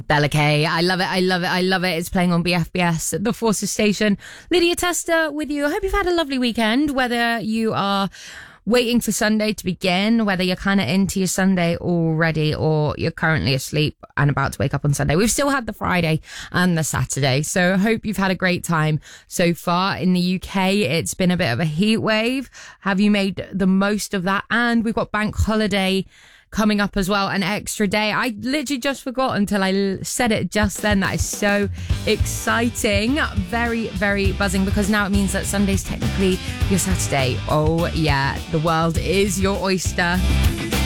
Bella K, I love it, I love it, I love it. It's playing on BFBS at the Forces Station. Lydia Tester with you. I hope you've had a lovely weekend, whether you are waiting for Sunday to begin, whether you're kind of into your Sunday already or you're currently asleep and about to wake up on Sunday. We've still had the Friday and the Saturday, so I hope you've had a great time so far. In the UK, it's been a bit of a heat wave. Have you made the most of that? And we've got bank holiday coming up as well, an extra day. I literally just forgot until I said it just then. That is so exciting. Very, very buzzing, because now it means that Sunday's technically your Saturday. Oh yeah, the world is your oyster.